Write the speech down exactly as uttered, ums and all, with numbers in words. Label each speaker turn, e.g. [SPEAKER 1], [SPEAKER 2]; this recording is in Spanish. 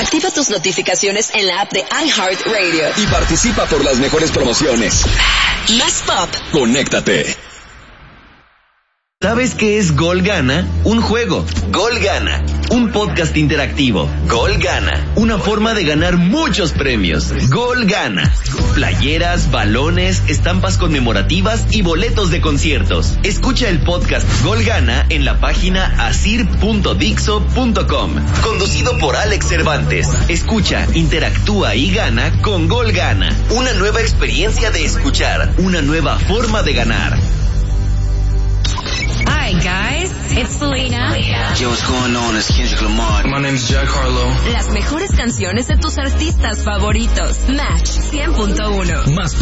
[SPEAKER 1] Activa tus notificaciones en la app de iHeartRadio.
[SPEAKER 2] Y participa por las mejores promociones.
[SPEAKER 1] Más pop.
[SPEAKER 2] Conéctate.
[SPEAKER 3] ¿Sabes qué es Gol Gana? Un juego. Gol Gana. Un podcast interactivo. Gol Gana. Una forma de ganar muchos premios. Gol Gana. Playeras, balones, estampas conmemorativas y boletos de conciertos. Escucha el podcast Gol Gana en la página asir punto dixo punto com. Conducido por Alex Cervantes. Escucha, interactúa y gana con Gol Gana. Una nueva experiencia de escuchar. Una nueva forma de ganar.
[SPEAKER 4] Hi guys, it's Selena.
[SPEAKER 5] Yo, what's going on? It's Kendrick Lamar.
[SPEAKER 6] My name's Jack Harlow.
[SPEAKER 4] Las mejores canciones de tus artistas favoritos. Match cien punto uno.
[SPEAKER 2] Más